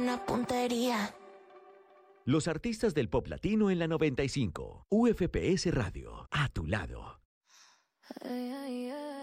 una puntería. Los artistas del pop latino en la 95. UFPS Radio, a tu lado. Ay, ay, ay.